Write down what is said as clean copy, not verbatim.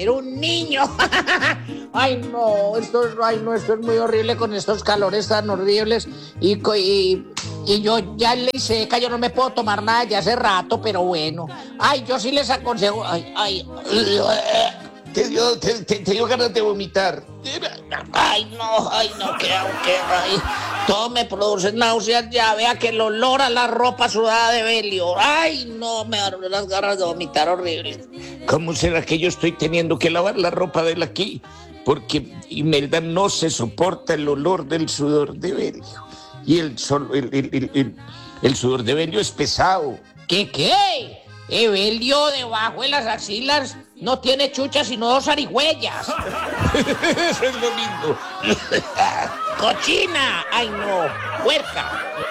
Era un niño. Ay, no, esto es muy horrible con estos calores tan horribles. Y yo ya le seca, yo no me puedo tomar nada ya hace rato, pero bueno. Ay, yo sí les aconsejo. Te dio ganas de vomitar. Ay, no, qué hago, ay. Todo me produce náuseas ya, vea que el olor a la ropa sudada de Belio. Ay, no, me dan unas ganas de vomitar horribles. ¿Cómo será que yo estoy teniendo que lavar la ropa de él aquí? Porque Imelda no se soporta el olor del sudor de Belio. Y el sudor de Belio es pesado. ¿Qué? Evelio debajo de las axilas no tiene chuchas sino 2 zarigüeyas. Eso es lo mismo. ¡Cochina! ¡Ay, no! ¡Puerca!